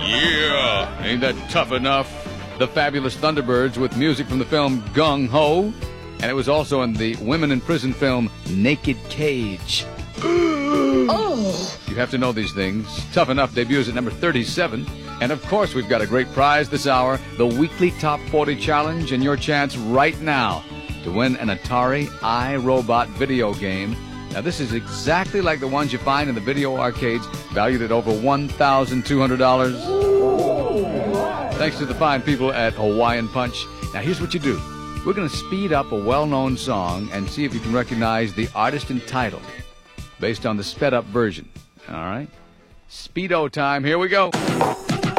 Yeah, ain't that tough enough? The Fabulous Thunderbirds with music from the film Gung Ho. And it was also in the women in prison film Naked Cage. Oh! You have to know these things. Tough Enough debuts at number 37. And of course, we've got a great prize this hour, the weekly Top 40 Challenge, and your chance right now to win an Atari iRobot video game. Now, this is exactly like the ones you find in the video arcades, valued at over $1,200. Thanks to the fine people at Hawaiian Punch. Now, here's what you do. We're going to speed up a well-known song and see if you can recognize the artist and title based on the sped-up version. All right? Speedo time. Here we go.